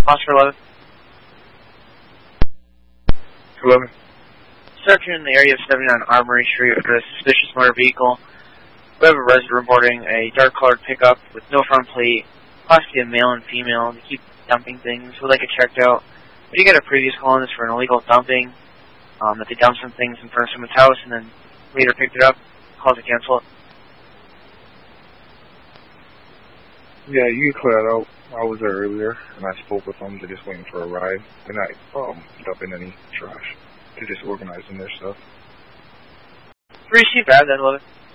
Oscar 11. 11. Searching in the area of 79 Armory Street for a suspicious motor vehicle. We have a resident reporting a dark-colored pickup with no front plate, possibly a male and female. They keep dumping things. We'd like it checked out. We did get a previous call on this for an illegal dumping, that they dumped some things in front of someone's house and then later picked it up, called to cancel it. Yeah, you can clear that out. I was there earlier, and I spoke with them. They're just waiting for a ride. They're not dumping any trash. They're just organizing their stuff. Receive that, then, 11.